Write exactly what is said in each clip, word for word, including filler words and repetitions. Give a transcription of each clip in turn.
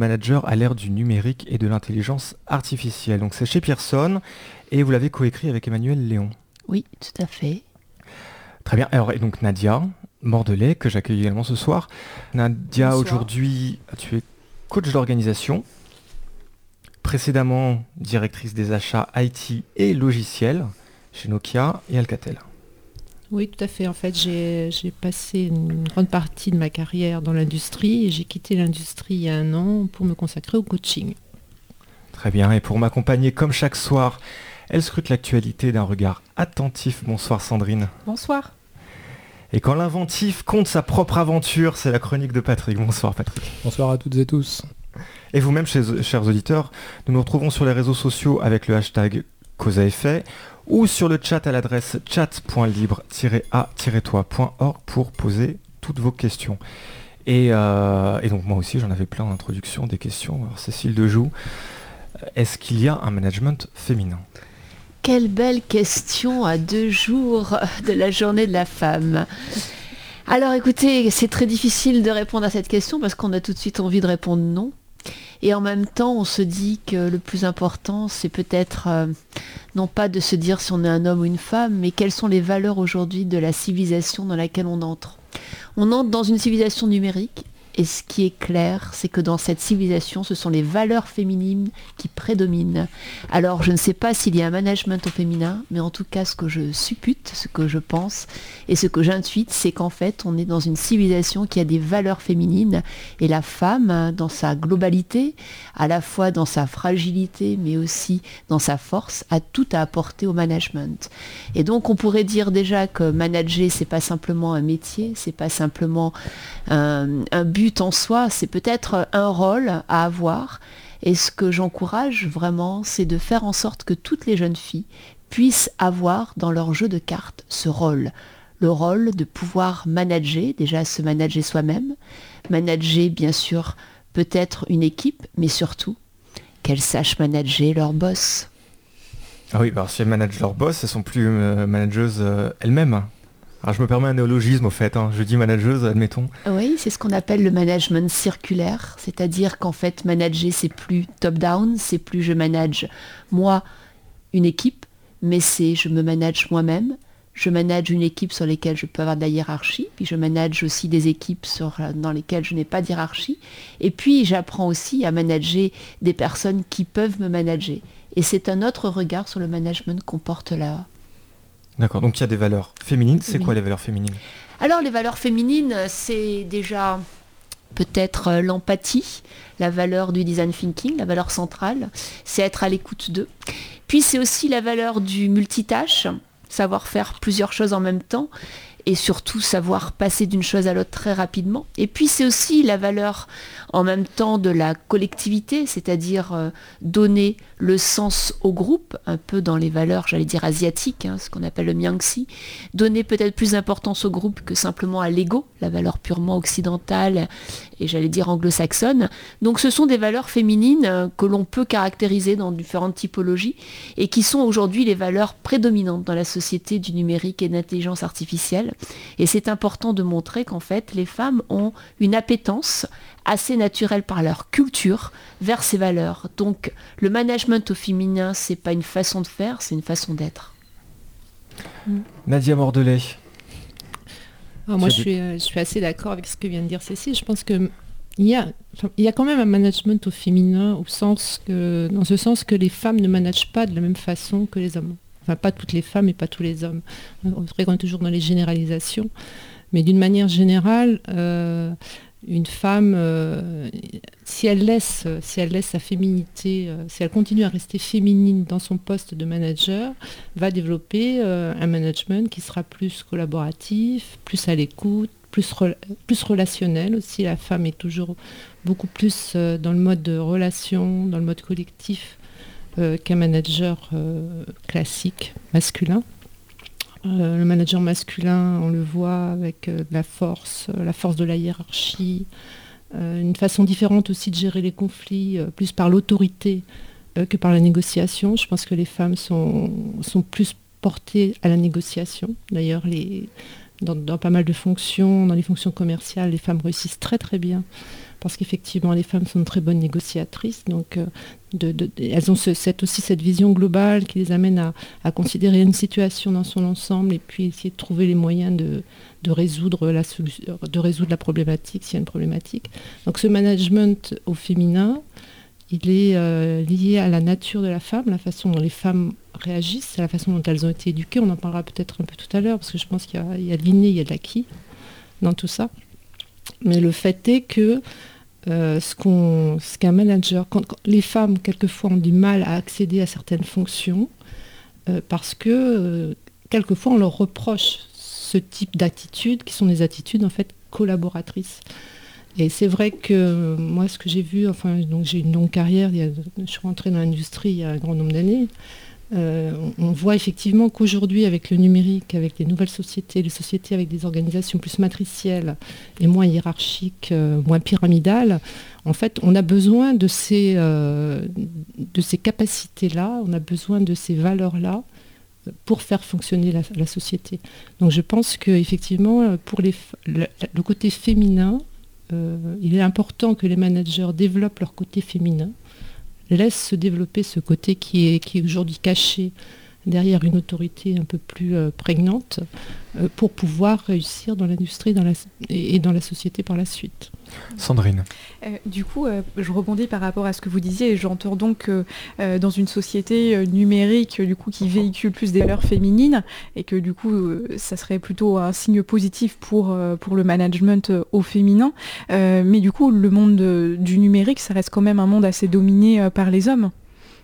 Manager à l'ère du numérique et de l'intelligence artificielle. Donc c'est chez Pearson et vous l'avez coécrit avec Emmanuel Léon. Oui, tout à fait. Très bien. Alors, et donc Nadia Mordelet, que j'accueille également ce soir. Nadia, Bonsoir. aujourd'hui, tu es coach d'organisation, précédemment directrice des achats I T et logiciels chez Nokia et Alcatel. Oui, tout à fait. En fait, j'ai, j'ai passé une grande partie de ma carrière dans l'industrie et j'ai quitté l'industrie il y a un an pour me consacrer au coaching. Très bien. Et pour m'accompagner comme chaque soir, elle scrute l'actualité d'un regard attentif. Bonsoir Sandrine. Bonsoir. Et quand l'inventif compte sa propre aventure, c'est la chronique de Patrick. Bonsoir Patrick. Bonsoir à toutes et tous. Et vous-même, chers, chers auditeurs, nous nous retrouvons sur les réseaux sociaux avec le hashtag Cause à effet ou sur le chat à l'adresse chat point libre tiret a tiret toi point org pour poser toutes vos questions. Et, euh, et donc moi aussi, j'en avais plein en introduction, des questions. Alors, Cécile Dejoux, est-ce qu'il y a un management féminin ? Quelle belle question à deux jours de la journée de la femme. Alors écoutez, c'est très difficile de répondre à cette question parce qu'on a tout de suite envie de répondre non. Et en même temps, on se dit que le plus important, c'est peut-être euh, non pas de se dire si on est un homme ou une femme, mais quelles sont les valeurs aujourd'hui de la civilisation dans laquelle on entre. On entre dans une civilisation numérique. Et ce qui est clair, c'est que dans cette civilisation, ce sont les valeurs féminines qui prédominent. Alors, je ne sais pas s'il y a un management au féminin, mais en tout cas, ce que je suppute, ce que je pense et ce que j'intuite, c'est qu'en fait, on est dans une civilisation qui a des valeurs féminines. Et la femme, dans sa globalité, à la fois dans sa fragilité, mais aussi dans sa force, a tout à apporter au management. Et donc, on pourrait dire déjà que manager, c'est pas simplement un métier, c'est pas simplement un, un but en soi, c'est peut-être un rôle à avoir. Et ce que j'encourage vraiment, c'est de faire en sorte que toutes les jeunes filles puissent avoir dans leur jeu de cartes ce rôle. Le rôle de pouvoir manager, déjà se manager soi-même, manager bien sûr peut-être une équipe, mais surtout qu'elles sachent manager leur boss. Ah oui, alors si elles managent leur boss, elles sont plus euh, manageuses euh, elles-mêmes. Alors je me permets un néologisme au fait, hein. Je dis manageuse, admettons. Oui, c'est ce qu'on appelle le management circulaire, c'est-à-dire qu'en fait manager c'est plus top-down, c'est plus je manage moi une équipe, mais c'est je me manage moi-même, je manage une équipe sur lesquelles je peux avoir de la hiérarchie, puis je manage aussi des équipes sur, dans lesquelles je n'ai pas de hiérarchie, et puis j'apprends aussi à manager des personnes qui peuvent me manager. Et c'est un autre regard sur le management qu'on porte là. D'accord, donc il y a des valeurs féminines. C'est Oui. quoi les valeurs féminines ? Alors les valeurs féminines, c'est déjà peut-être l'empathie, la valeur du design thinking, la valeur centrale, c'est être à l'écoute d'eux. Puis c'est aussi la valeur du multitâche, savoir faire plusieurs choses en même temps et surtout savoir passer d'une chose à l'autre très rapidement. Et puis c'est aussi la valeur en même temps de la collectivité, c'est-à-dire euh, donner le sens au groupe, un peu dans les valeurs, j'allais dire asiatiques, hein, ce qu'on appelle le Miangxi, donner peut-être plus d'importance au groupe que simplement à l'ego, la valeur purement occidentale et j'allais dire anglo-saxonne. Donc ce sont des valeurs féminines euh, que l'on peut caractériser dans différentes typologies et qui sont aujourd'hui les valeurs prédominantes dans la société du numérique et de l'intelligence artificielle. Et c'est important de montrer qu'en fait, les femmes ont une appétence assez naturelle par leur culture vers ces valeurs. Donc, le management au féminin, c'est pas une façon de faire, c'est une façon d'être. Nadia Mordelet. Alors moi, je suis, euh, je suis assez d'accord avec ce que vient de dire Cécile. Je pense que il y a, il y a quand même un management au féminin, au sens que, dans ce sens que les femmes ne managent pas de la même façon que les hommes. Enfin, pas toutes les femmes et pas tous les hommes. C'est vrai qu'on est toujours dans les généralisations. Mais d'une manière générale, euh, une femme, euh, si elle laisse, si elle laisse sa féminité, euh, si elle continue à rester féminine dans son poste de manager, va développer euh, un management qui sera plus collaboratif, plus à l'écoute, plus, re- plus relationnel aussi. La femme est toujours beaucoup plus euh, dans le mode de relation, dans le mode collectif euh, qu'un manager euh, classique, masculin. Euh, le manager masculin, on le voit avec euh, la force, euh, la force de la hiérarchie, euh, une façon différente aussi de gérer les conflits, euh, plus par l'autorité euh, que par la négociation. Je pense que les femmes sont, sont plus portées à la négociation. D'ailleurs, les, dans, dans pas mal de fonctions, dans les fonctions commerciales, les femmes réussissent très très bien parce qu'effectivement les femmes sont de très bonnes négociatrices, donc euh, de, de, de, elles ont ce, cette, aussi cette vision globale qui les amène à, à considérer une situation dans son ensemble et puis essayer de trouver les moyens de, de, résoudre, la, de résoudre la problématique s'il y a une problématique. Donc ce management au féminin, il est euh, lié à la nature de la femme, la façon dont les femmes réagissent, à la façon dont elles ont été éduquées. On en parlera peut-être un peu tout à l'heure, parce que je pense qu'il y a, il y a de l'inné, il y a de l'acquis dans tout ça. Mais le fait est que euh, ce, qu'on, ce qu'un manager, quand, quand les femmes, quelquefois, ont du mal à accéder à certaines fonctions, euh, parce que, euh, quelquefois, on leur reproche ce type d'attitudes, qui sont des attitudes, en fait, collaboratrices. Et c'est vrai que moi, ce que j'ai vu, enfin, donc j'ai une longue carrière, il y a, je suis rentrée dans l'industrie il y a un grand nombre d'années, euh, on, on voit effectivement qu'aujourd'hui, avec le numérique, avec les nouvelles sociétés, les sociétés avec des organisations plus matricielles et moins hiérarchiques, euh, moins pyramidales, en fait, on a besoin de ces, euh, de ces capacités-là, on a besoin de ces valeurs-là pour faire fonctionner la, la société. Donc je pense qu'effectivement, pour les, le, le côté féminin, Euh, il est important que les managers développent leur côté féminin, laissent se développer ce côté qui est, qui est aujourd'hui caché derrière une autorité un peu plus euh, prégnante euh, pour pouvoir réussir dans l'industrie dans la, et, et dans la société par la suite. Sandrine. Euh, du coup, euh, je rebondis par rapport à ce que vous disiez et j'entends donc que euh, dans une société euh, numérique du coup, qui véhicule plus des valeurs féminines et que du coup, euh, ça serait plutôt un signe positif pour, euh, pour le management euh, au féminin. Euh, mais du coup, le monde de, du numérique, ça reste quand même un monde assez dominé euh, par les hommes.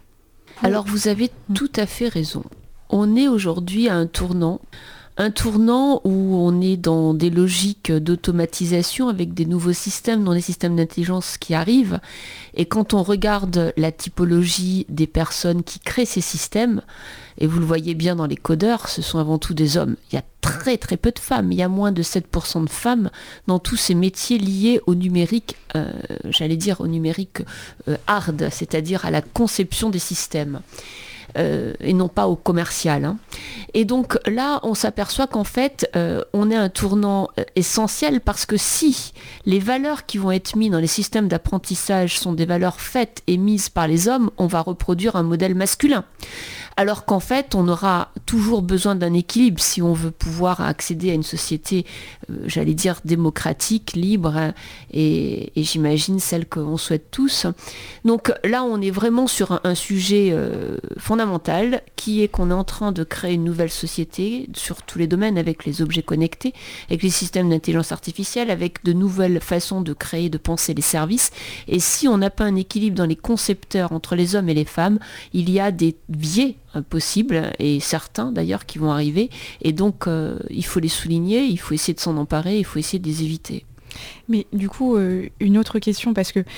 Alors vous avez tout à fait raison. On est aujourd'hui à un tournant, un tournant où on est dans des logiques d'automatisation avec des nouveaux systèmes, dans des systèmes d'intelligence qui arrivent. Et quand on regarde la typologie des personnes qui créent ces systèmes, et vous le voyez bien dans les codeurs, ce sont avant tout des hommes. Il y a très très peu de femmes, il y a moins de sept pour cent de femmes dans tous ces métiers liés au numérique, euh, j'allais dire au numérique euh, hard, c'est-à-dire à la conception des systèmes. Euh, et non pas au commercial. Hein. Et donc là, on s'aperçoit qu'en fait, euh, on est à un tournant euh, essentiel parce que si les valeurs qui vont être mises dans les systèmes d'apprentissage sont des valeurs faites et mises par les hommes, on va reproduire un modèle masculin. Alors qu'en fait, on aura toujours besoin d'un équilibre si on veut pouvoir accéder à une société, euh, j'allais dire, démocratique, libre, hein, et, et j'imagine celle qu'on souhaite tous. Donc là, on est vraiment sur un, un sujet euh, fondamental, qui est qu'on est en train de créer une nouvelle société sur tous les domaines, avec les objets connectés, avec les systèmes d'intelligence artificielle, avec de nouvelles façons de créer, de penser les services. Et si on n'a pas un équilibre dans les concepteurs entre les hommes et les femmes, il y a des biais possibles, et certains d'ailleurs qui vont arriver, et donc euh, il faut les souligner, il faut essayer de s'en emparer, il faut essayer de les éviter. Mais du coup, euh, une autre question, parce que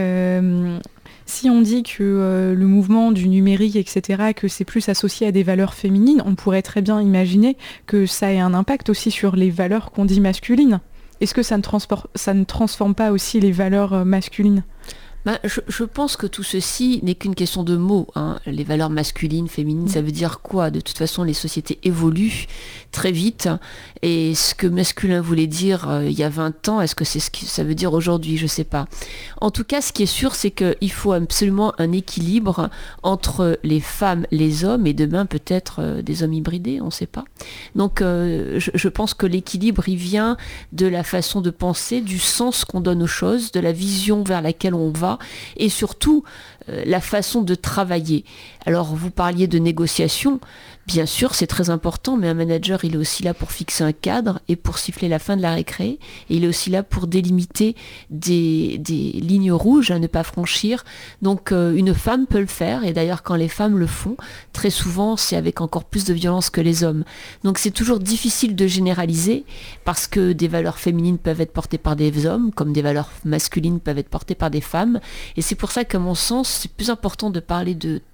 euh, si on dit que euh, le mouvement du numérique, et cetera, que c'est plus associé à des valeurs féminines, on pourrait très bien imaginer que ça ait un impact aussi sur les valeurs qu'on dit masculines. Est-ce que ça ne, transpor- ça ne transforme pas aussi les valeurs euh, masculines ? Ben, je, je pense que tout ceci n'est qu'une question de mots. Hein. Les valeurs masculines, féminines, ça veut dire quoi ? De toute façon, les sociétés évoluent très vite. Et ce que masculin voulait dire euh, il y a vingt ans, est-ce que c'est ce que ça veut dire aujourd'hui ? Je ne sais pas. En tout cas, ce qui est sûr, c'est qu'il faut absolument un équilibre entre les femmes, les hommes, et demain peut-être euh, des hommes hybridés, on ne sait pas. Donc, euh, je, je pense que l'équilibre, il vient de la façon de penser, du sens qu'on donne aux choses, de la vision vers laquelle on va, et surtout euh, la façon de travailler. Alors vous parliez de négociation, bien sûr c'est très important, mais un manager il est aussi là pour fixer un cadre et pour siffler la fin de la récré, et il est aussi là pour délimiter des, des lignes rouges à ne pas franchir. Donc euh, une femme peut le faire, et d'ailleurs quand les femmes le font, très souvent c'est avec encore plus de violence que les hommes. Donc c'est toujours difficile de généraliser, parce que des valeurs féminines peuvent être portées par des hommes, comme des valeurs masculines peuvent être portées par des femmes, et c'est pour ça qu'à mon sens c'est plus important de parler de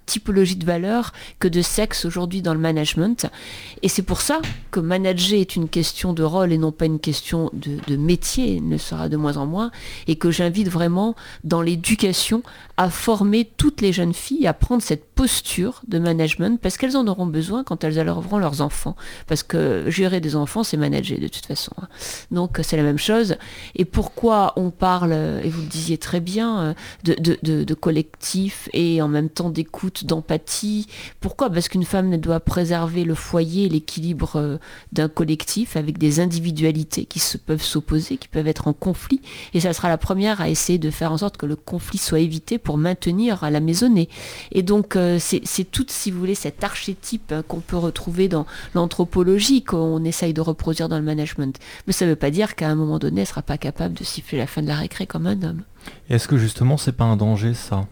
typologie de valeurs que de sexe aujourd'hui dans le management. Et c'est pour ça que manager est une question de rôle et non pas une question de, de métier, il ne sera de moins en moins, et que j'invite vraiment dans l'éducation à former toutes les jeunes filles à prendre cette posture de management parce qu'elles en auront besoin quand elles élèveront leurs enfants. Parce que gérer des enfants, c'est manager de toute façon. Donc c'est la même chose. Et pourquoi on parle, et vous le disiez très bien, de, de, de, de collectif et en même temps d'écoute, d'empathie. Pourquoi ? Parce qu'une femme doit préserver le foyer, l'équilibre d'un collectif avec des individualités qui se peuvent s'opposer, qui peuvent être en conflit. Et ça sera la première à essayer de faire en sorte que le conflit soit évité pour maintenir à la maisonnée. Et donc euh, c'est, c'est tout, si vous voulez, cet archétype hein, qu'on peut retrouver dans l'anthropologie qu'on essaye de reproduire dans le management. Mais ça ne veut pas dire qu'à un moment donné, elle ne sera pas capable de siffler la fin de la récré comme un homme. Et est-ce que justement, c'est pas un danger, ça,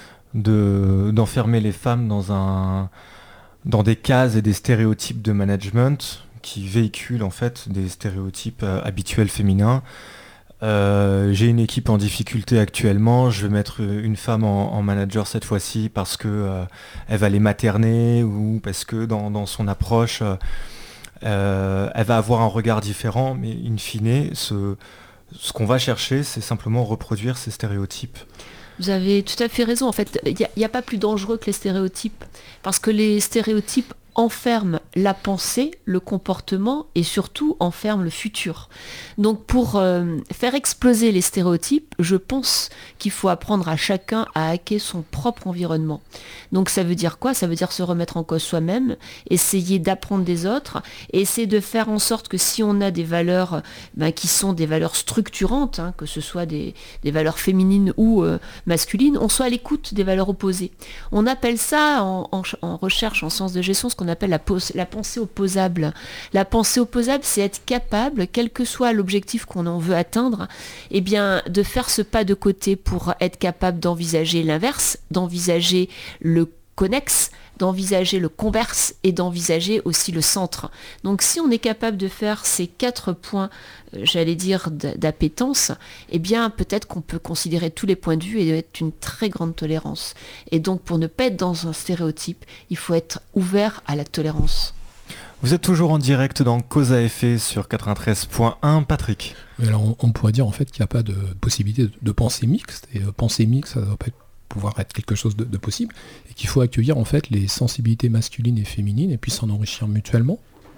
de, d'enfermer les femmes dans, un, dans des cases et des stéréotypes de management qui véhiculent en fait des stéréotypes euh, habituels féminins? Euh, j'ai une équipe en difficulté actuellement, je vais mettre une femme en, en manager cette fois-ci parce que euh, elle va les materner ou parce que dans, dans son approche euh, elle va avoir un regard différent, mais in fine ce, ce qu'on va chercher c'est simplement reproduire ces stéréotypes. Vous avez tout à fait raison, en fait il n'y a, a pas plus dangereux que les stéréotypes parce que les stéréotypes enferme la pensée, le comportement et surtout enferme le futur. Donc pour euh, faire exploser les stéréotypes, je pense qu'il faut apprendre à chacun à hacker son propre environnement. Donc ça veut dire quoi ? Ça veut dire se remettre en cause soi-même, essayer d'apprendre des autres, et essayer de faire en sorte que si on a des valeurs ben, qui sont des valeurs structurantes, hein, que ce soit des, des valeurs féminines ou euh, masculines, on soit à l'écoute des valeurs opposées. On appelle ça en, en, en recherche, en sciences de gestion, ce qu'on appelle la, pos- la pensée opposable. La pensée opposable, c'est être capable, quel que soit l'objectif qu'on en veut atteindre, eh bien, de faire ce pas de côté pour être capable d'envisager l'inverse, d'envisager le connexe, d'envisager le converse et d'envisager aussi le centre. Donc si on est capable de faire ces quatre points, euh, j'allais dire, d'appétence, eh bien peut-être qu'on peut considérer tous les points de vue et être une très grande tolérance. Et donc pour ne pas être dans un stéréotype, il faut être ouvert à la tolérance. Vous êtes toujours en direct dans Cause à effet sur quatre-vingt-treize point un, Patrick. Alors on, on pourrait dire en fait qu'il n'y a pas de possibilité de, de pensée mixte, et euh, pensée mixte, ça doit pas être pouvoir être quelque chose de, de possible, et qu'il faut accueillir en fait les sensibilités masculines et féminines et puis s'en enrichir mutuellement.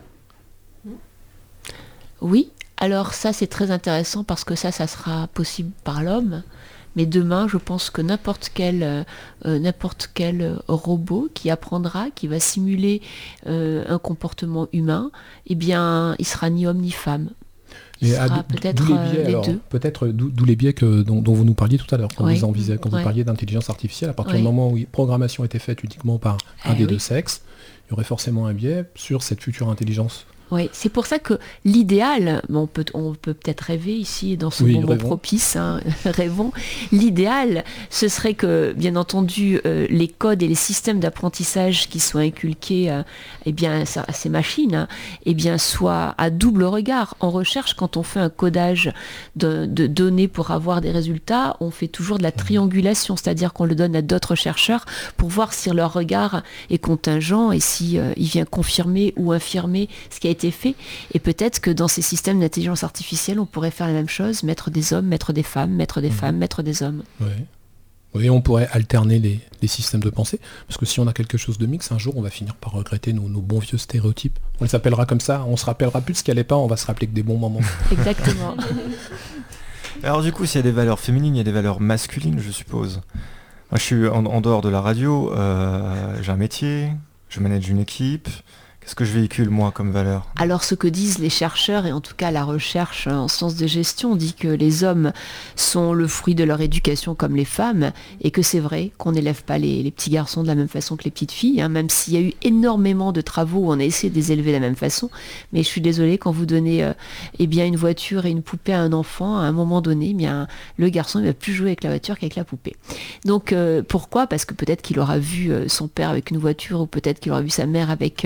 Oui, alors ça c'est très intéressant parce que ça, ça sera possible par l'homme, mais demain je pense que n'importe quel, euh, n'importe quel robot qui apprendra, qui va simuler euh, un comportement humain, eh bien il sera ni homme ni femme. Il Et sera à, peut-être d'où les biais, euh, les alors, deux. Peut-être d'où, d'où les biais que, dont, dont vous nous parliez tout à l'heure, quand, Oui. vous, envisagez, quand Ouais. vous parliez d'intelligence artificielle, à partir Oui. du moment où la programmation était faite uniquement par un Eh des oui. deux sexes, il y aurait forcément un biais sur cette future intelligence. Oui, c'est pour ça que l'idéal, on peut, on peut peut-être rêver ici dans ce Oui, moment rêvons. propice, hein, rêvons, l'idéal, ce serait que, bien entendu, euh, les codes et les systèmes d'apprentissage qui soient inculqués euh, eh bien, à ces machines hein, eh bien, soient à double regard. En recherche, quand on fait un codage de, de données pour avoir des résultats, on fait toujours de la triangulation, c'est-à-dire qu'on le donne à d'autres chercheurs pour voir si leur regard est contingent et si euh, il vient confirmer ou infirmer ce qui a été fait. Et peut-être que dans ces systèmes d'intelligence artificielle, on pourrait faire la même chose, mettre des hommes, mettre des femmes, mettre des mmh. femmes, mettre des hommes. Oui. Oui, on pourrait alterner les, les systèmes de pensée, parce que si on a quelque chose de mix, un jour on va finir par regretter nos, nos bons vieux stéréotypes. On les appellera comme ça, on se rappellera plus de ce qu'il n'y allait pas, on va se rappeler que des bons moments. Exactement. Alors du coup, s'il y a des valeurs féminines, il y a des valeurs masculines, je suppose. Moi, je suis en, en dehors de la radio, euh, j'ai un métier, je manage une équipe. Qu'est-ce que je véhicule, moi, comme valeur ? Alors, ce que disent les chercheurs, et en tout cas la recherche en sciences de gestion, dit que les hommes sont le fruit de leur éducation comme les femmes, et que c'est vrai qu'on n'élève pas les, les petits garçons de la même façon que les petites filles, hein, même s'il y a eu énormément de travaux où on a essayé de les élever de la même façon. Mais je suis désolée, quand vous donnez euh, eh bien, une voiture et une poupée à un enfant, à un moment donné, eh bien, le garçon ne va plus jouer avec la voiture qu'avec la poupée. Donc, euh, pourquoi ? Parce que peut-être qu'il aura vu euh, son père avec une voiture, ou peut-être qu'il aura vu sa mère avec... Euh,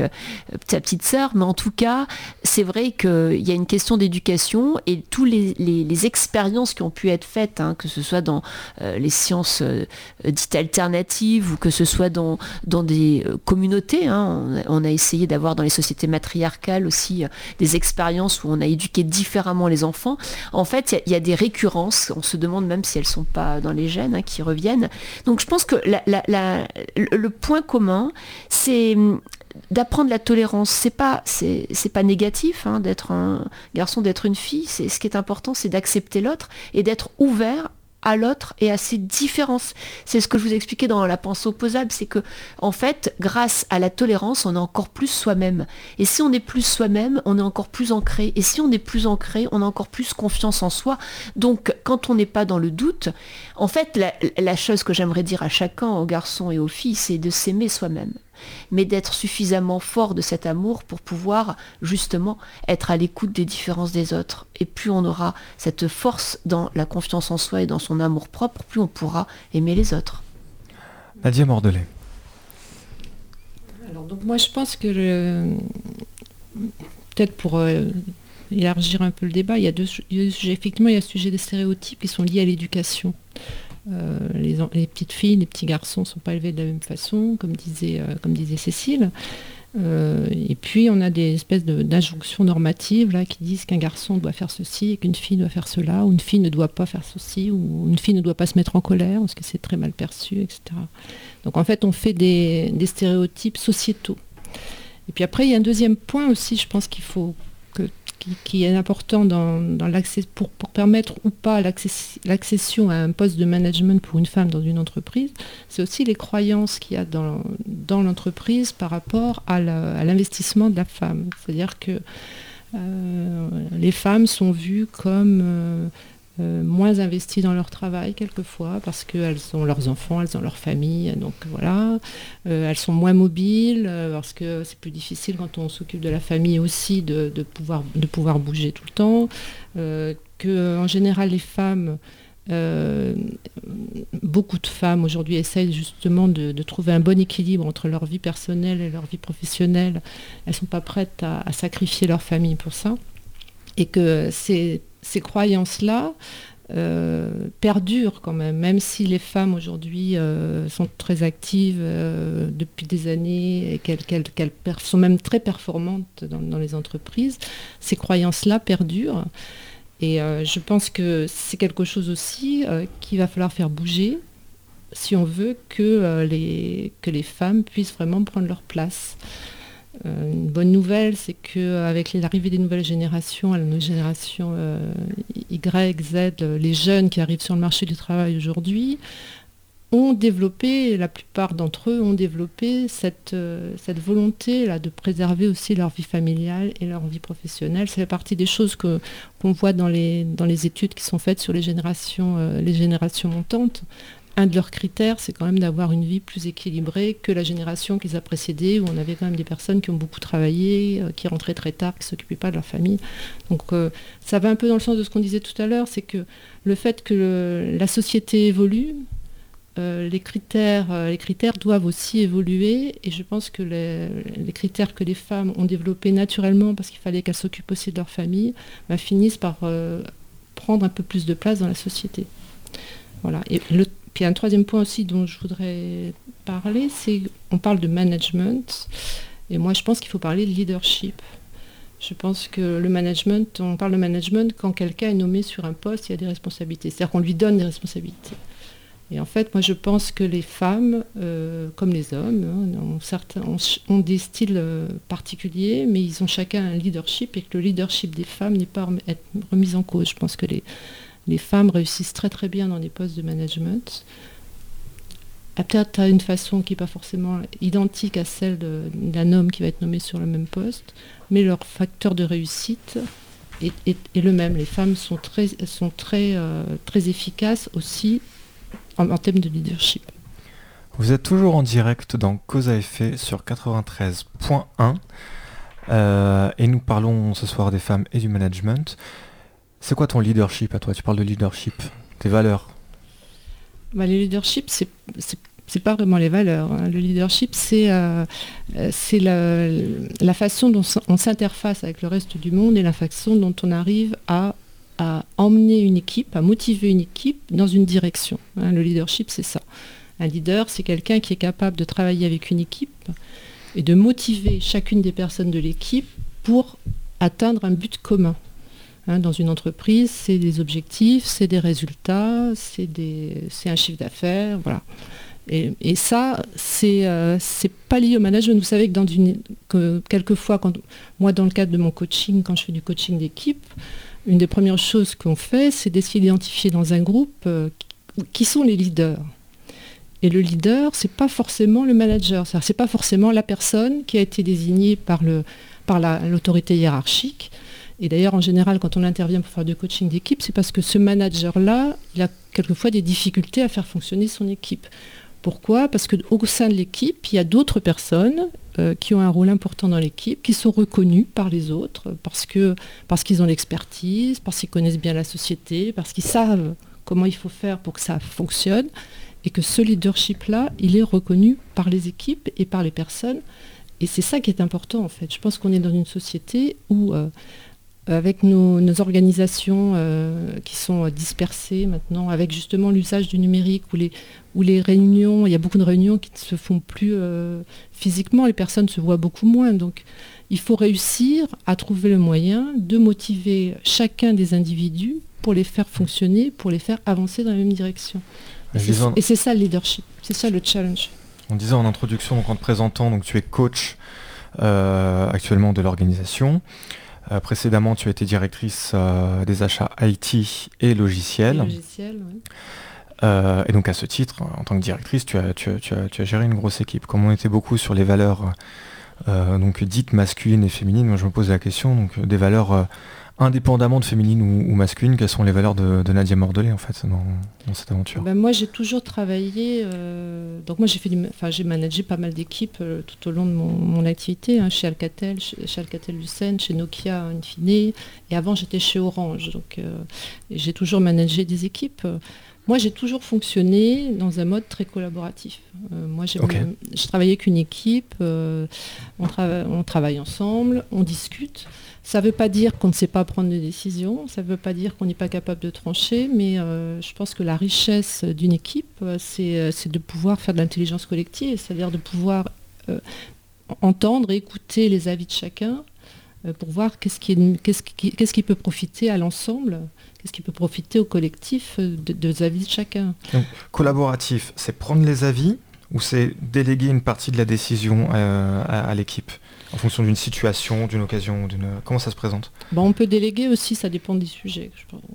ta petite sœur, mais en tout cas, c'est vrai qu'il y a une question d'éducation et tous les, les, les expériences qui ont pu être faites, hein, que ce soit dans euh, les sciences euh, dites alternatives ou que ce soit dans, dans des euh, communautés, hein, on, on a essayé d'avoir dans les sociétés matriarcales aussi euh, des expériences où on a éduqué différemment les enfants. En fait, il y, y a des récurrences, on se demande même si elles ne sont pas dans les gènes, hein, qui reviennent. Donc je pense que la, la, la, le point commun, c'est d'apprendre la tolérance. C'est pas, c'est, c'est pas négatif, hein, d'être un garçon, d'être une fille. C'est, ce qui est important, c'est d'accepter l'autre et d'être ouvert à l'autre et à ses différences. C'est ce que je vous expliquais dans la pensée opposable, c'est que, en fait, grâce à la tolérance, on est encore plus soi-même. Et si on est plus soi-même, on est encore plus ancré. Et si on est plus ancré, on a encore plus confiance en soi. Donc, quand on n'est pas dans le doute, en fait, la, la chose que j'aimerais dire à chacun, aux garçons et aux filles, c'est de s'aimer soi-même, mais d'être suffisamment fort de cet amour pour pouvoir justement être à l'écoute des différences des autres. Et plus on aura cette force dans la confiance en soi et dans son amour propre, plus on pourra aimer les autres. Nadia Mordelet. Alors donc moi je pense que le... peut-être pour euh, élargir un peu le débat, il y a deux sujets. Effectivement, il y a le sujet des stéréotypes qui sont liés à l'éducation. Euh, les, les petites filles, les petits garçons ne sont pas élevés de la même façon, comme disait, euh, comme disait Cécile. Euh, et puis on a des espèces de, d'injonctions normatives là, qui disent qu'un garçon doit faire ceci et qu'une fille doit faire cela, ou une fille ne doit pas faire ceci, ou une fille ne doit pas se mettre en colère parce que c'est très mal perçu, et cetera. Donc en fait on fait des, des stéréotypes sociétaux. Et puis après il y a un deuxième point aussi, je pense qu'il faut que Qui, qui est important dans, dans l'accès, pour, pour permettre ou pas l'access, l'accession à un poste de management pour une femme dans une entreprise, c'est aussi les croyances qu'il y a dans, dans l'entreprise par rapport à, la, à l'investissement de la femme. C'est-à-dire que euh, les femmes sont vues comme euh, euh, moins investies dans leur travail quelquefois, parce qu'elles ont leurs enfants, elles ont leur famille, donc voilà. Euh, elles sont moins mobiles, euh, parce que c'est plus difficile quand on s'occupe de la famille aussi de, de, pouvoir, de pouvoir bouger tout le temps. Euh, que, en général, les femmes, euh, beaucoup de femmes aujourd'hui essayent justement de, de trouver un bon équilibre entre leur vie personnelle et leur vie professionnelle. Elles ne sont pas prêtes à, à sacrifier leur famille pour ça. Et que c'est ces croyances-là euh, perdurent quand même, même si les femmes aujourd'hui euh, sont très actives euh, depuis des années et qu'elles, qu'elles, qu'elles per- sont même très performantes dans, dans les entreprises, ces croyances-là perdurent. Et euh, je pense que c'est quelque chose aussi euh, qu'il va falloir faire bouger si on veut que, euh, les, que les femmes puissent vraiment prendre leur place. Euh, une bonne nouvelle, c'est qu'avec l'arrivée des nouvelles générations, la nouvelle génération euh, Y, Z, les jeunes qui arrivent sur le marché du travail aujourd'hui, ont développé, la plupart d'entre eux ont développé cette, euh, cette volonté là, de préserver aussi leur vie familiale et leur vie professionnelle. Ça fait partie des choses que, qu'on voit dans les, dans les études qui sont faites sur les générations, euh, les générations montantes. Un de leurs critères, c'est quand même d'avoir une vie plus équilibrée que la génération qui les a précédée, où on avait quand même des personnes qui ont beaucoup travaillé, euh, qui rentraient très tard, qui ne s'occupaient pas de leur famille. Donc euh, ça va un peu dans le sens de ce qu'on disait tout à l'heure, c'est que le fait que le, la société évolue, euh, les, critères, euh, les critères doivent aussi évoluer, et je pense que les, les critères que les femmes ont développés naturellement, parce qu'il fallait qu'elles s'occupent aussi de leur famille, bah, finissent par euh, prendre un peu plus de place dans la société. Voilà. Et le Puis un troisième point aussi dont je voudrais parler, c'est qu'on parle de management, et moi je pense qu'il faut parler de leadership. Je pense que le management, on parle de management quand quelqu'un est nommé sur un poste, il y a des responsabilités, c'est-à-dire qu'on lui donne des responsabilités. Et en fait, moi je pense que les femmes, euh, comme les hommes, hein, ont, certains, ont, ont des styles euh, particuliers, mais ils ont chacun un leadership, et que le leadership des femmes n'est pas être remis en cause. Je pense que les Les femmes réussissent très très bien dans des postes de management, peut-être à une façon qui n'est pas forcément identique à celle de, d'un homme qui va être nommé sur le même poste, mais leur facteur de réussite est, est, est le même. Les femmes sont très, sont très, euh, très efficaces aussi en, en termes de leadership. Vous êtes toujours en direct dans Cause à effet sur quatre-vingt-treize point un euh, et nous parlons ce soir des femmes et du management. C'est quoi ton leadership à toi ? Tu parles de leadership, tes valeurs. Bah, le leadership, c'est, c'est, c'est pas vraiment les valeurs. Hein. Le leadership, c'est, euh, c'est la, la façon dont on s'interface avec le reste du monde et la façon dont on arrive à, à emmener une équipe, à motiver une équipe dans une direction. Hein. Le leadership, c'est ça. Un leader, c'est quelqu'un qui est capable de travailler avec une équipe et de motiver chacune des personnes de l'équipe pour atteindre un but commun. Hein, dans une entreprise, c'est des objectifs, c'est des résultats, c'est, des, c'est un chiffre d'affaires, voilà. Et, et ça, c'est, euh, c'est pas lié au management. Vous savez que, dans une, que quelquefois, quand, moi dans le cadre de mon coaching, quand je fais du coaching d'équipe, une des premières choses qu'on fait, c'est d'essayer d'identifier dans un groupe euh, qui, qui sont les leaders. Et le leader, c'est pas forcément le manager, c'est-à-dire, c'est pas forcément la personne qui a été désignée par, le, par la, l'autorité hiérarchique. Et d'ailleurs, en général, quand on intervient pour faire du coaching d'équipe, c'est parce que ce manager-là, il a quelquefois des difficultés à faire fonctionner son équipe. Pourquoi ? Parce qu'au sein de l'équipe, il y a d'autres personnes euh, qui ont un rôle important dans l'équipe, qui sont reconnues par les autres, parce, que, parce qu'ils ont l'expertise, parce qu'ils connaissent bien la société, parce qu'ils savent comment il faut faire pour que ça fonctionne, et que ce leadership-là, il est reconnu par les équipes et par les personnes. Et c'est ça qui est important, en fait. Je pense qu'on est dans une société où... Euh, avec nos, nos organisations euh, qui sont dispersées maintenant, avec justement l'usage du numérique, où les, où les réunions, il y a beaucoup de réunions qui ne se font plus euh, physiquement, les personnes se voient beaucoup moins. Donc il faut réussir à trouver le moyen de motiver chacun des individus pour les faire fonctionner, pour les faire avancer dans la même direction. Et c'est, et c'est ça le leadership, c'est ça le challenge. On disait en introduction, donc en te présentant, donc tu es coach euh, actuellement de l'organisation. Euh, précédemment, tu as été directrice euh, des achats I T et logiciels. Logiciels, oui. Euh, et donc à ce titre, en tant que directrice, tu as, tu as, tu as, tu as géré une grosse équipe. Comme on était beaucoup sur les valeurs euh, donc dites masculines et féminines, moi je me pose la question donc des valeurs euh, indépendamment de féminines ou, ou masculines, quelles sont les valeurs de, de Nadia Mordelet en fait dans, dans cette aventure? Ben moi j'ai toujours travaillé, euh, donc moi j'ai fait, du, enfin j'ai managé pas mal d'équipes euh, tout au long de mon, mon activité, hein, chez Alcatel, chez, chez Alcatel-Lucent, chez Nokia in fine, et avant j'étais chez Orange, donc euh, j'ai toujours managé des équipes. Moi j'ai toujours fonctionné dans un mode très collaboratif. Euh, moi j'ai, okay. je travaillais avec une équipe, euh, on, trava- on travaille ensemble, on discute. Ça ne veut pas dire qu'on ne sait pas prendre des décisions, ça ne veut pas dire qu'on n'est pas capable de trancher, mais euh, je pense que la richesse d'une équipe, c'est, c'est de pouvoir faire de l'intelligence collective, c'est-à-dire de pouvoir euh, entendre et écouter les avis de chacun euh, pour voir qu'est-ce qui, est, qu'est-ce, qui, qu'est-ce qui peut profiter à l'ensemble, qu'est-ce qui peut profiter au collectif de, de, des avis de chacun. Donc, collaboratif, c'est prendre les avis ou c'est déléguer une partie de la décision euh, à, à l'équipe ? En fonction d'une situation, d'une occasion, d'une... comment ça se présente ? Bon, on peut déléguer aussi, ça dépend des sujets.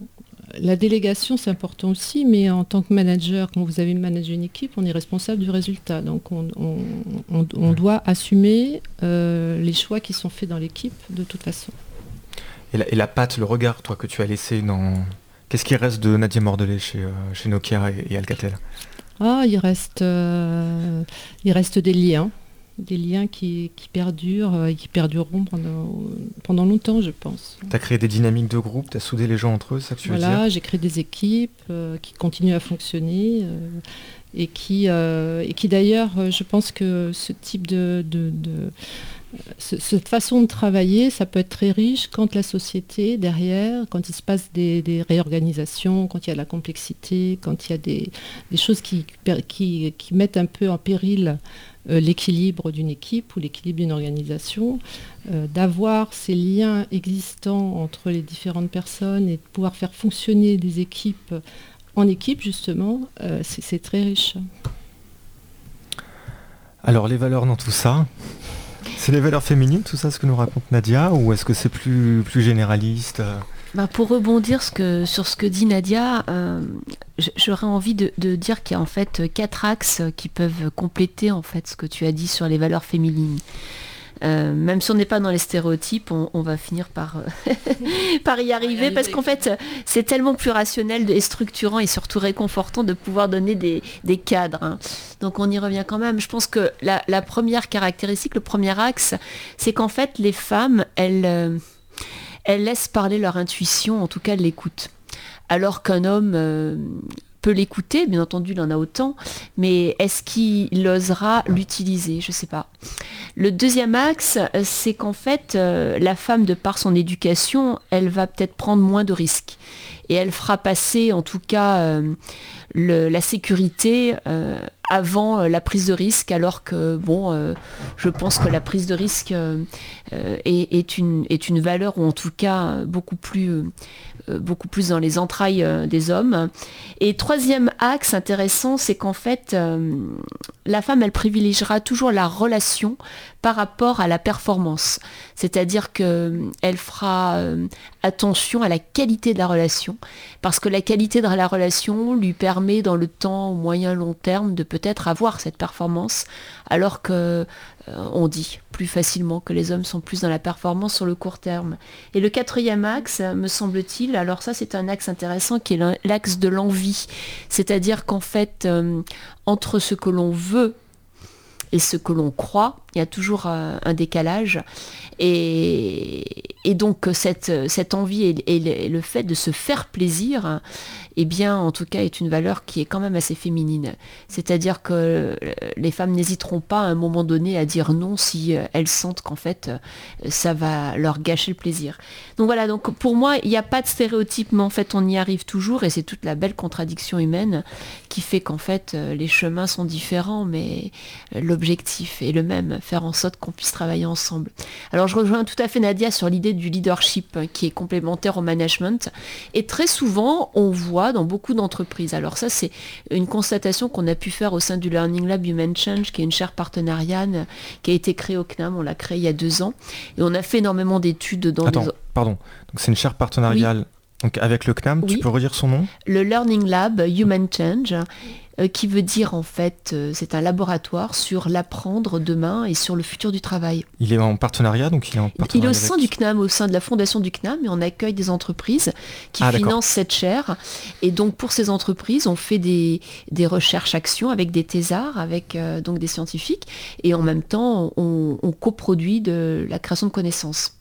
La délégation, c'est important aussi, mais en tant que manager, quand vous avez managé une équipe, on est responsable du résultat. Donc on, on, on, on doit assumer euh, les choix qui sont faits dans l'équipe de toute façon. Et la, et la patte, le regard, toi, que tu as laissé dans... Qu'est-ce qui reste de Nadia Mordelet chez, euh, chez Nokia et, et Alcatel ? Ah, il reste, euh, il reste des liens. Des liens qui, qui perdurent et qui perdureront pendant, pendant longtemps, je pense. Tu as créé des dynamiques de groupe, tu as soudé les gens entre eux, c'est ça que tu veux dire ? Voilà, j'ai créé des équipes euh, qui continuent à fonctionner euh, et, qui, euh, et qui d'ailleurs, je pense que ce type de... de, de ce, cette façon de travailler, ça peut être très riche quand la société, derrière, quand il se passe des, des réorganisations, quand il y a de la complexité, quand il y a des, des choses qui, qui, qui mettent un peu en péril Euh, l'équilibre d'une équipe ou l'équilibre d'une organisation, euh, d'avoir ces liens existants entre les différentes personnes et de pouvoir faire fonctionner des équipes en équipe, justement, euh, c'est, c'est très riche. Alors, les valeurs dans tout ça, c'est les valeurs féminines, tout ça, ce que nous raconte Nadia, ou est-ce que c'est plus, plus généraliste ? Bah pour rebondir ce que, sur ce que dit Nadia, euh, j'aurais envie de, de dire qu'il y a en fait quatre axes qui peuvent compléter en fait ce que tu as dit sur les valeurs féminines. Euh, même si on n'est pas dans les stéréotypes, on, on va finir par, euh, par y arriver, parce qu'en fait c'est tellement plus rationnel et structurant et surtout réconfortant de pouvoir donner des, des cadres. Hein. Donc on y revient quand même. Je pense que la, la première caractéristique, le premier axe, c'est qu'en fait les femmes, elles... Euh, elles laissent parler leur intuition, en tout cas l'écoute. Alors qu'un homme, euh, peut l'écouter, bien entendu il en a autant, mais est-ce qu'il osera l'utiliser? Je ne sais pas. Le deuxième axe, c'est qu'en fait, euh, la femme, de par son éducation, elle va peut-être prendre moins de risques. Et elle fera passer, en tout cas, euh, le, la sécurité euh, avant euh, la prise de risque, alors que, bon, euh, je pense que la prise de risque euh, est, est, une, est une valeur, ou en tout cas, beaucoup plus... Euh, beaucoup plus dans les entrailles euh, des hommes. Et troisième axe intéressant, c'est qu'en fait, euh, la femme, elle privilégiera toujours la relation par rapport à la performance. C'est-à-dire qu'elle fera euh, attention à la qualité de la relation, parce que la qualité de la relation lui permet, dans le temps moyen long terme, de peut-être avoir cette performance, alors que euh, on dit plus facilement que les hommes sont plus dans la performance sur le court terme. Et le quatrième axe, me semble-t-il, alors ça c'est un axe intéressant qui est l'axe de l'envie. C'est-à-dire qu'en fait, euh, entre ce que l'on veut et ce que l'on croit, il y a toujours euh, un décalage. Et, et donc cette, cette envie et, et le fait de se faire plaisir, eh bien, en tout cas, est une valeur qui est quand même assez féminine. C'est-à-dire que les femmes n'hésiteront pas à un moment donné à dire non si elles sentent qu'en fait, ça va leur gâcher le plaisir. Donc voilà, donc pour moi, il n'y a pas de stéréotype, mais en fait, on y arrive toujours, et c'est toute la belle contradiction humaine qui fait qu'en fait, les chemins sont différents, mais l'objectif est le même, faire en sorte qu'on puisse travailler ensemble. Alors, je rejoins tout à fait Nadia sur l'idée du leadership qui est complémentaire au management, et très souvent, on voit dans beaucoup d'entreprises. Alors ça, c'est une constatation qu'on a pu faire au sein du Learning Lab Human Change, qui est une chaire partenariale qui a été créée au C N A M. On l'a créée il y a deux ans. Et on a fait énormément d'études dans... Attends, les... pardon. Donc c'est une chaire partenariale oui. Donc avec le C N A M. Oui. Tu peux redire son nom? Le Learning Lab Human Change, euh, qui veut dire en fait, euh, c'est un laboratoire sur l'apprendre demain et sur le futur du travail. Il est en partenariat, donc il est en partenariat Il est au sein avec... du C N A M, au sein de la fondation du C N A M, mais on accueille des entreprises qui ah, financent d'accord. cette chaire. Et donc pour ces entreprises, on fait des, des recherches-actions avec des thésards, avec euh, donc des scientifiques, et en même temps, on, on coproduit de la création de connaissances.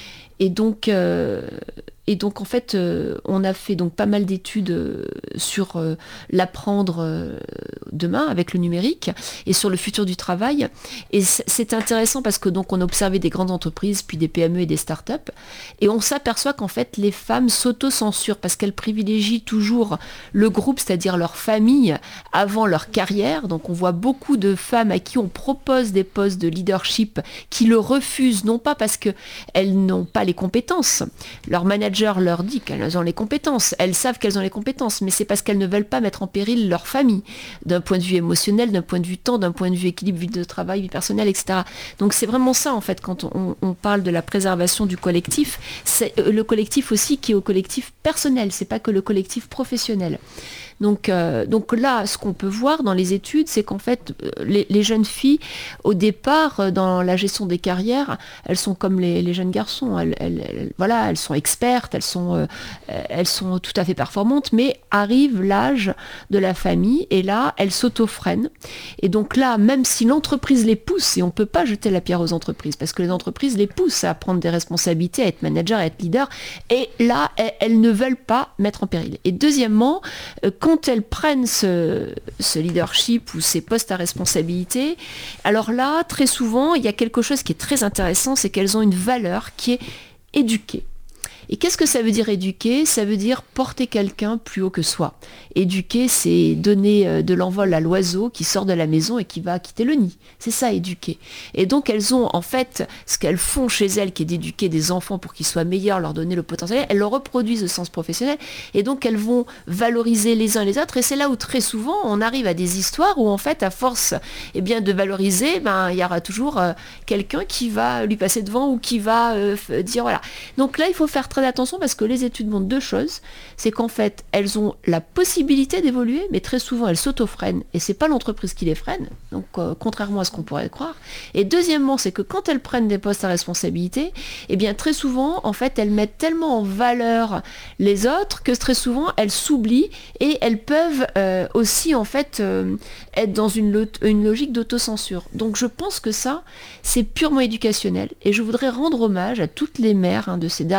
Et donc, euh, et donc en fait, euh, on a fait donc pas mal d'études euh, sur euh, l'apprendre euh, demain avec le numérique et sur le futur du travail. Et c'est intéressant parce que donc on a observé des grandes entreprises, puis des P M E et des startups, et on s'aperçoit qu'en fait les femmes s'auto-censurent parce qu'elles privilégient toujours le groupe, c'est-à-dire leur famille, avant leur carrière. Donc on voit beaucoup de femmes à qui on propose des postes de leadership qui le refusent, non pas parce qu'elles n'ont pas les compétences. Leur manager leur dit qu'elles ont les compétences. Elles savent qu'elles ont les compétences, mais c'est parce qu'elles ne veulent pas mettre en péril leur famille, d'un point de vue émotionnel, d'un point de vue temps, d'un point de vue équilibre, vie de travail, vie personnelle, et cetera. Donc c'est vraiment ça, en fait, quand on, on parle de la préservation du collectif, c'est le collectif aussi qui est au collectif personnel, c'est pas que le collectif professionnel. Donc, euh, donc là, ce qu'on peut voir dans les études, c'est qu'en fait, les, les jeunes filles, au départ, dans la gestion des carrières, elles sont comme les, les jeunes garçons. Elles, elles, elles, voilà, elles sont expertes, elles sont, euh, elles sont tout à fait performantes, mais arrive l'âge de la famille, et là, elles s'auto-freinent. Et donc là, même si l'entreprise les pousse, et on ne peut pas jeter la pierre aux entreprises, parce que les entreprises les poussent à prendre des responsabilités, à être manager, à être leader, et là, elles, elles ne veulent pas mettre en péril. Et deuxièmement, quand quand elles prennent ce, ce leadership ou ces postes à responsabilité, alors là, très souvent, il y a quelque chose qui est très intéressant, c'est qu'elles ont une valeur qui est éduquée. Et qu'est-ce que ça veut dire éduquer? Ça veut dire porter quelqu'un plus haut que soi. Éduquer, c'est donner de l'envol à l'oiseau qui sort de la maison et qui va quitter le nid. C'est ça, éduquer. Et donc, elles ont, en fait, ce qu'elles font chez elles, qui est d'éduquer des enfants pour qu'ils soient meilleurs, leur donner le potentiel, elles le reproduisent au sens professionnel. Et donc, elles vont valoriser les uns les autres. Et c'est là où, très souvent, on arrive à des histoires où, en fait, à force eh bien, de valoriser, ben, il y aura toujours euh, quelqu'un qui va lui passer devant ou qui va euh, dire, voilà. Donc là, il faut faire très attention parce que les études montrent deux choses, c'est qu'en fait elles ont la possibilité d'évoluer, mais très souvent elles s'auto-freinent et c'est pas l'entreprise qui les freine, donc euh, contrairement à ce qu'on pourrait croire. Et deuxièmement, c'est que quand elles prennent des postes à responsabilité, eh bien très souvent en fait elles mettent tellement en valeur les autres que très souvent elles s'oublient et elles peuvent euh, aussi en fait euh, être dans une, une logique d'autocensure. Donc je pense que ça c'est purement éducationnel et je voudrais rendre hommage à toutes les mères hein, de ces dernières années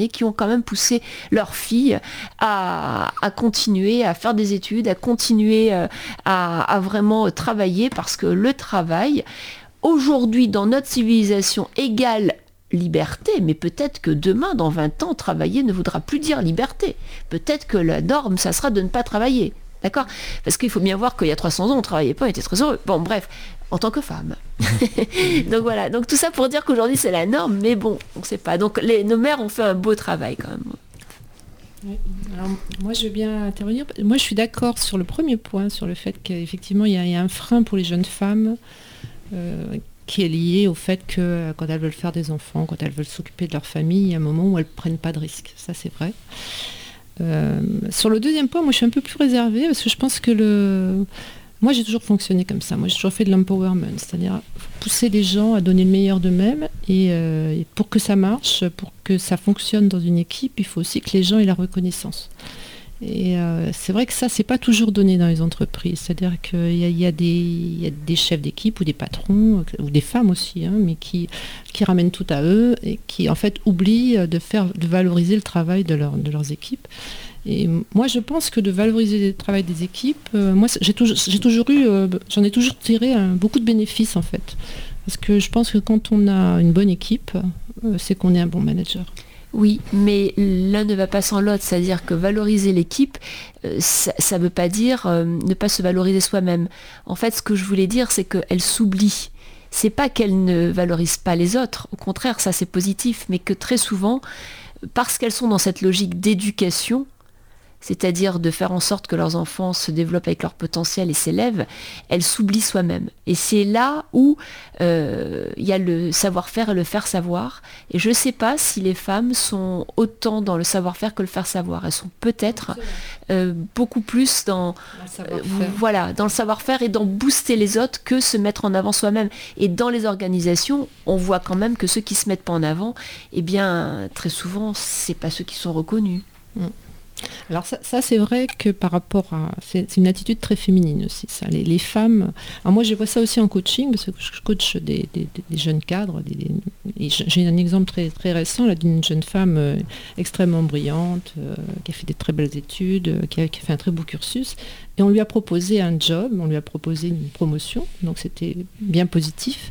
mais qui ont quand même poussé leurs filles à, à continuer à faire des études, à continuer à, à vraiment travailler, parce que le travail, aujourd'hui, dans notre civilisation, égale liberté, mais peut-être que demain, dans vingt ans, travailler ne voudra plus dire liberté. Peut-être que la norme, ça sera de ne pas travailler. D'accord ? Parce qu'il faut bien voir qu'il y a trois cents ans, on ne travaillait pas, on était très heureux. Bon, bref, en tant que femme. Donc voilà, donc tout ça pour dire qu'aujourd'hui, c'est la norme, mais bon, on ne sait pas. Donc les, nos mères ont fait un beau travail quand même. Oui. Alors, moi, je veux bien intervenir. Moi, je suis d'accord sur le premier point, sur le fait qu'effectivement, il y, y a un frein pour les jeunes femmes euh, qui est lié au fait que quand elles veulent faire des enfants, quand elles veulent s'occuper de leur famille, il y a un moment où elles ne prennent pas de risques. Ça, c'est vrai. Euh, sur le deuxième point, moi, je suis un peu plus réservée parce que je pense que le... Moi, j'ai toujours fonctionné comme ça. Moi, j'ai toujours fait de l'empowerment, c'est-à-dire pousser les gens à donner le meilleur d'eux-mêmes. Et, euh, et pour que ça marche, pour que ça fonctionne dans une équipe, il faut aussi que les gens aient la reconnaissance. Et euh, c'est vrai que ça, c'est pas toujours donné dans les entreprises. C'est-à-dire qu'il y a, il y a, des, il y a des chefs d'équipe ou des patrons, ou des femmes aussi, hein, mais qui, qui ramènent tout à eux et qui, en fait, oublient de, faire, de valoriser le travail de, leur, de leurs équipes. Et moi, je pense que de valoriser le travail des équipes, euh, moi, j'ai toujours, j'ai toujours eu, euh, j'en ai toujours tiré euh, beaucoup de bénéfices, en fait. Parce que je pense que quand on a une bonne équipe, euh, c'est qu'on est un bon manager. Oui, mais l'un ne va pas sans l'autre, c'est-à-dire que valoriser l'équipe, euh, ça ne veut pas dire euh, ne pas se valoriser soi-même. En fait, ce que je voulais dire, c'est qu'elle s'oublie. C'est pas qu'elle ne valorise pas les autres, au contraire, ça c'est positif, mais que très souvent, parce qu'elles sont dans cette logique d'éducation, c'est-à-dire de faire en sorte que leurs enfants se développent avec leur potentiel et s'élèvent, elles s'oublient soi-même. Et c'est là où il euh, y a le savoir-faire et le faire savoir. Et je ne sais pas si les femmes sont autant dans le savoir-faire que le faire savoir. Elles sont peut-être euh, beaucoup plus dans, euh, voilà, dans le savoir-faire et dans booster les autres que se mettre en avant soi-même. Et dans les organisations, on voit quand même que ceux qui ne se mettent pas en avant, eh bien, très souvent, ce n'est pas ceux qui sont reconnus. Mm. Alors ça, ça c'est vrai que par rapport à... C'est, c'est une attitude très féminine aussi, ça. Les, les femmes... Alors moi je vois ça aussi en coaching, parce que je coach des, des, des jeunes cadres. Des, des, et j'ai un exemple très, très récent là, d'une jeune femme euh, extrêmement brillante, euh, qui a fait des très belles études, euh, qui, a, qui a fait un très beau cursus. Et on lui a proposé un job, on lui a proposé une promotion, donc c'était bien positif.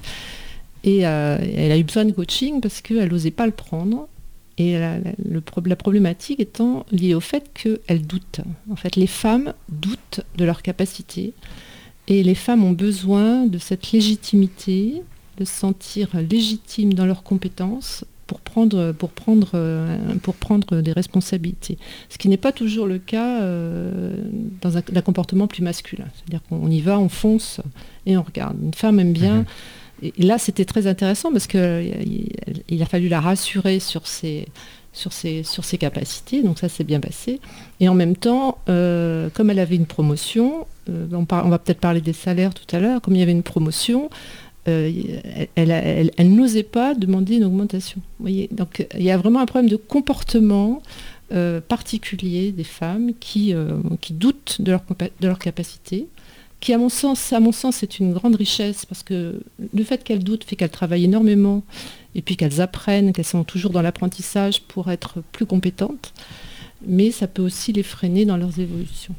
Et euh, elle a eu besoin de coaching parce qu'elle n'osait pas le prendre. Et la, la, le, la problématique étant liée au fait qu'elles doutent. En fait, les femmes doutent de leur capacité et les femmes ont besoin de cette légitimité, de se sentir légitimes dans leurs compétences pour prendre, pour prendre, pour prendre des responsabilités. Ce qui n'est pas toujours le cas euh, dans un, un comportement plus masculin. C'est-à-dire qu'on y va, on fonce et on regarde. Une femme aime bien... Mmh. Et là, c'était très intéressant parce qu'il il a fallu la rassurer sur ses, sur, ses, sur ses capacités, donc ça s'est bien passé. Et en même temps, euh, comme elle avait une promotion, euh, on, par, on va peut-être parler des salaires tout à l'heure, comme il y avait une promotion, euh, elle, elle, elle, elle n'osait pas demander une augmentation. Vous voyez, donc il y a vraiment un problème de comportement euh, particulier des femmes qui, euh, qui doutent de leur, de leur capacité, qui à mon sens, à mon sens, c'est une grande richesse parce que le fait qu'elles doutent fait qu'elles travaillent énormément et puis qu'elles apprennent, qu'elles sont toujours dans l'apprentissage pour être plus compétentes, mais ça peut aussi les freiner dans leurs évolutions.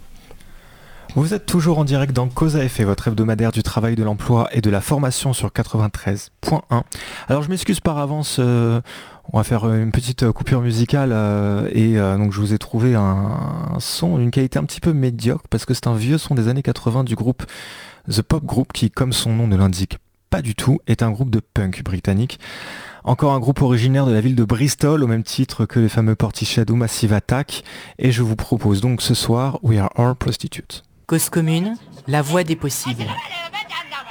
Vous êtes toujours en direct dans Cause à effet, votre hebdomadaire du travail, de l'emploi et de la formation sur quatre-vingt-treize point un. Alors je m'excuse par avance, euh, on va faire une petite coupure musicale euh, et euh, donc je vous ai trouvé un, un son d'une qualité un petit peu médiocre parce que c'est un vieux son des années quatre-vingts du groupe The Pop Group qui, comme son nom ne l'indique pas du tout, est un groupe de punk britannique. Encore un groupe originaire de la ville de Bristol, au même titre que les fameux Portishead ou Massive Attack. Et je vous propose donc ce soir We Are All Prostitutes. Cause commune, la voix des possibles.